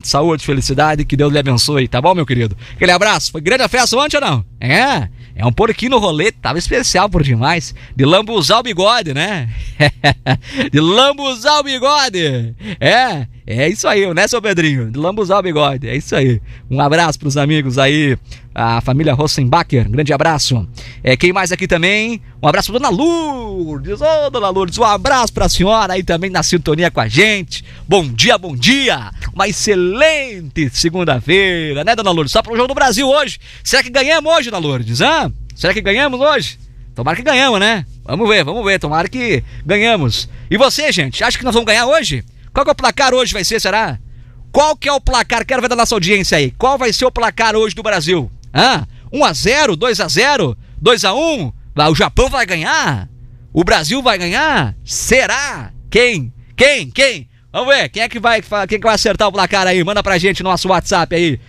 muita saúde, felicidade, que Deus lhe abençoe, tá bom, meu querido? Aquele abraço, foi grande a festa ontem ou não? É um porquinho no rolê, tava especial por demais, de lambuzar o bigode, né? De lambuzar o bigode, é isso aí, né, seu Pedrinho? De lambuzar o bigode, é isso aí. Um abraço pros amigos aí, a família Rossenbacher, um grande abraço. Quem mais aqui também? Um abraço pra Dona Lourdes, Dona Lourdes, um abraço pra senhora aí também na sintonia com a gente. Bom dia, uma excelente segunda-feira, né, Dona Lourdes? Só pro Jogo do Brasil hoje. Será que ganhamos hoje, Dona Lourdes? Será que ganhamos hoje? Tomara que ganhamos, né? Vamos ver, tomara que ganhamos. E você, gente, acha que nós vamos ganhar hoje? Qual que é o placar hoje vai ser, será? Qual que é o placar? Quero ver da nossa audiência aí. Qual vai ser o placar hoje do Brasil? 1-0, 2-0, 2-1? O Japão vai ganhar? O Brasil vai ganhar? Será? Quem? Vamos ver, quem que vai acertar o placar aí? Manda pra gente no nosso WhatsApp aí,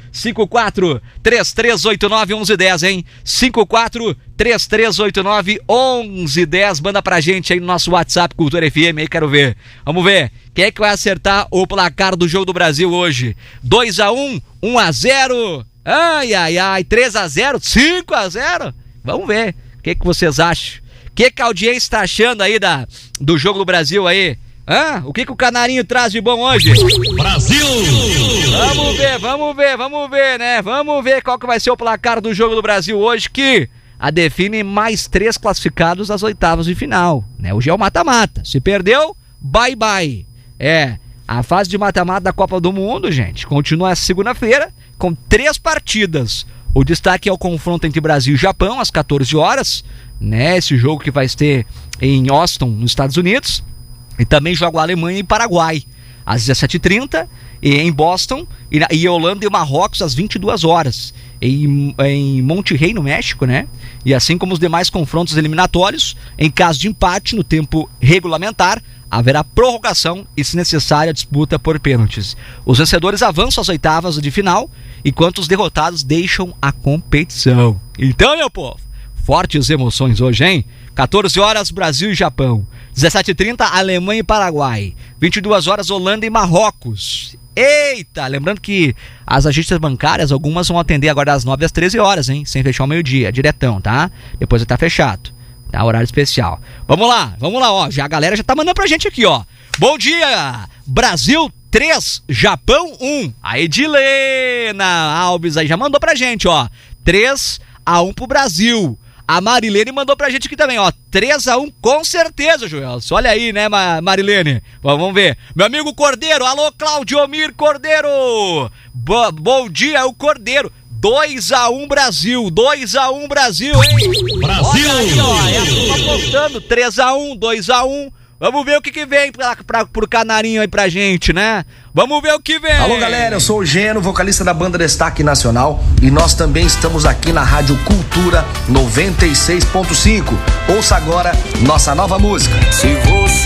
54-3389-1110, hein? 54-3389-1110, manda pra gente aí no nosso WhatsApp Cultura FM aí, quero ver. Vamos ver, quem é que vai acertar o placar do Jogo do Brasil hoje? 2-1, 1-0, 3-0, 5-0? Vamos ver, o que vocês acham? O que a audiência está achando aí do Jogo do Brasil aí? O que o Canarinho traz de bom hoje? Brasil! Vamos ver, né? Vamos ver qual que vai ser o placar do Jogo do Brasil hoje, que define mais 3 classificados às oitavas de final, né? Hoje é o mata-mata. Se perdeu, bye bye. A fase de mata-mata da Copa do Mundo, gente, continua essa segunda-feira com 3 partidas. O destaque é o confronto entre Brasil e Japão às 14 horas, né? Esse jogo que vai ter em Austin, nos Estados Unidos. E também joga a Alemanha e Paraguai às 17h30, em Boston, e Holanda e Marrocos às 22 horas, em Monterrey, no México, né? E assim como os demais confrontos eliminatórios, em caso de empate no tempo regulamentar, haverá prorrogação e, se necessária, disputa por pênaltis. Os vencedores avançam às oitavas de final, enquanto os derrotados deixam a competição. Então, meu povo, fortes emoções hoje, hein? 14 horas, Brasil e Japão. 17h30, Alemanha e Paraguai. 22 horas, Holanda e Marrocos. Eita, lembrando que as agências bancárias, algumas vão atender agora das 9 às 13 horas, hein? Sem fechar o meio-dia, diretão, tá? Depois vai estar fechado, tá? Horário especial. Vamos lá, ó. A galera já tá mandando pra gente aqui, ó. Bom dia, Brasil 3, Japão 1. A Edilena Alves aí já mandou pra gente, ó. 3-1 pro Brasil. A Marilene mandou pra gente aqui também, ó. 3-1 com certeza, Joel. Olha aí, né, Marilene? Vamos ver. Meu amigo Cordeiro, alô, Claudiomir Cordeiro. Bom dia, o Cordeiro. 2-1 Brasil, 2-1 Brasil, hein? Brasil! Olha aí, ó, a turma apostando, 3-1, 2-1. Vamos ver o que vem pro Canarinho aí pra gente, né? Vamos ver o que vem. Alô, galera, eu sou o Geno, vocalista da banda Destaque Nacional, e nós também estamos aqui na Rádio Cultura 96.5. Ouça agora nossa nova música. Se você